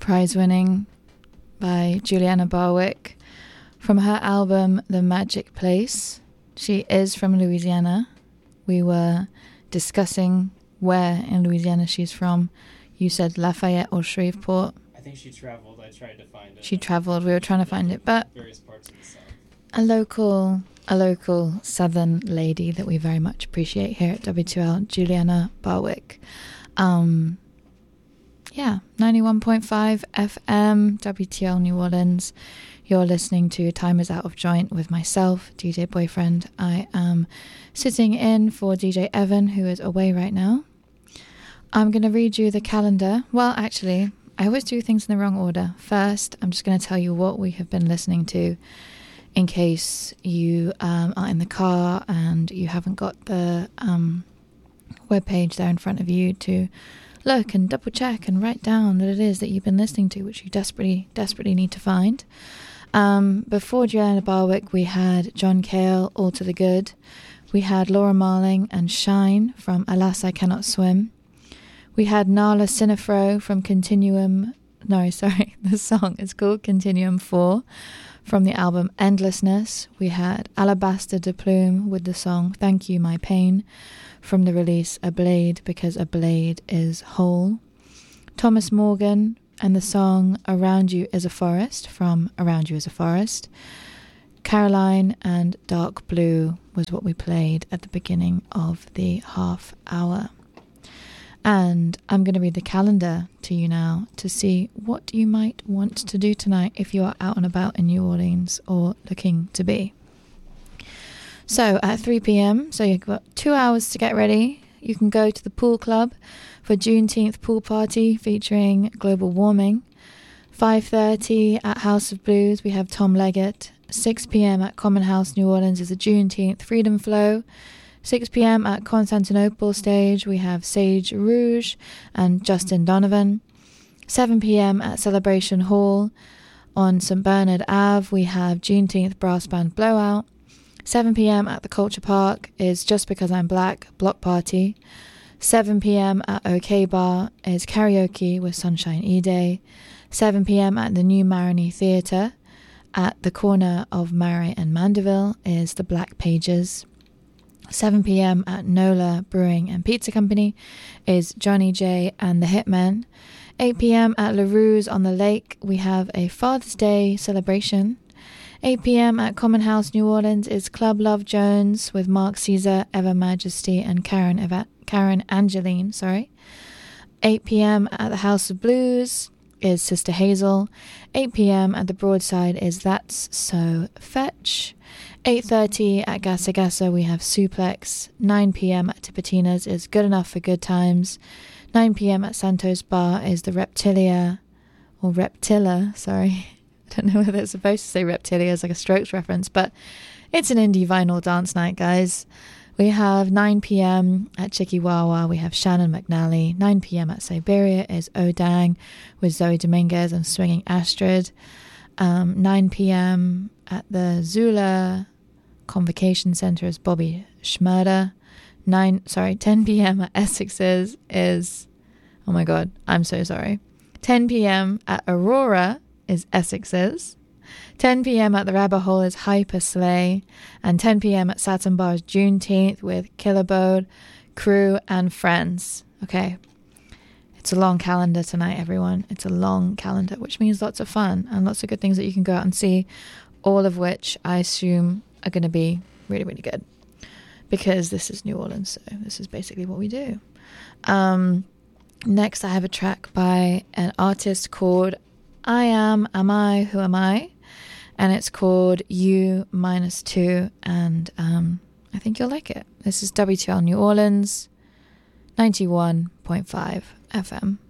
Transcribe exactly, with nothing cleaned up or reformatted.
prize winning by Juliana Barwick from her album The Magic Place. She is from Louisiana. We were discussing where in Louisiana she's from. You said Lafayette or Shreveport. I think she traveled. I tried to find it. She traveled. We were trying to find it, but various parts of the South. a local, a local Southern lady that we very much appreciate here at W two L, Juliana Barwick. Um, yeah, ninety-one point five F M, W T L New Orleans. You're listening to Time Is Out of Joint with myself, D J Boyfriend. I am sitting in for D J Evan, who is away right now. I'm going to read you the calendar. Well, actually, I always do things in the wrong order. First, I'm just going to tell you what we have been listening to in case you um, are in the car and you haven't got the um, webpage there in front of you to look and double check and write down that it is that you've been listening to, which you desperately, desperately need to find. Um, before Juliana Barwick, we had John Cale, All to the Good. We had Laura Marling and Shine from Alas, I Cannot Swim. We had Nala Sinafro from Continuum. No, sorry, the song is called Continuum four from the album Endlessness. We had Alabaster de Plume with the song Thank You, My Pain from the release A Blade, because a blade is whole. Thomas Morgan and the song Around You Is a Forest from Around You Is a Forest. Caroline and Dark Blue was what we played at the beginning of the half hour. And I'm going to read the calendar to you now to see what you might want to do tonight if you are out and about in New Orleans or looking to be. So at three p.m, so you've got two hours to get ready. You can go to the pool club for Juneteenth pool party featuring global warming. five thirty at House of Blues, we have Tom Leggett. six p.m. at Common House, New Orleans is a Juneteenth Freedom Flow. six p.m. at Constantinople stage, we have Sage Rouge and Justin Donovan. seven p.m. at Celebration Hall on Saint Bernard Avenue, we have Juneteenth Brass Band Blowout. seven p.m. at the Culture Park is Just Because I'm Black Block Party. seven p.m. at OK Bar is Karaoke with Sunshine E-Day. seven p.m. at the New Marigny Theatre at the corner of Murray and Mandeville is the Black Pages. seven p.m. at Nola Brewing and Pizza Company is Johnny J and the Hitmen. eight p.m. at LaRue's on the Lake, we have a Father's Day celebration. eight p.m. at Common House, New Orleans is Club Love Jones with Mark Caesar, Eva Majesty, and Karen Eva- Karen Angeline. Sorry. eight p.m. at the House of Blues is Sister Hazel. eight p.m. at the Broadside is That's So Fetch. eight thirty at Gassa Gassa we have Suplex. nine p.m. at Tipitina's is Good Enough for Good Times. nine p.m. at Santos Bar is the Reptilia, or Reptilla, sorry. I don't know whether it's supposed to say Reptilia as like a Strokes reference, but it's an indie vinyl dance night, guys. We have nine p.m. at Chicky Wawa, we have Shannon McNally. nine p.m. at Siberia is Odang with Zoe Dominguez and Swinging Astrid. Um, nine p.m. at the Zula Convocation Center is Bobby Schmurder. Nine, sorry, ten p.m. at Essex's is, oh my god, I'm so sorry. ten p.m. at Aurora is Essex's. ten p.m. at the Rabbit Hole is Hyper Slay. And ten p.m. at Saturn Bar is Juneteenth with Killerbode, Crew, and Friends. Okay. It's a long calendar tonight, everyone. It's a long calendar, which means lots of fun and lots of good things that you can go out and see, all of which I assume are going to be really, really good. Because this is New Orleans, so this is basically what we do. Um, next, I have a track by an artist called I Am, Am I, Who Am I? And it's called U minus two, and um, I think you'll like it. This is W two L New Orleans, ninety-one point five F M.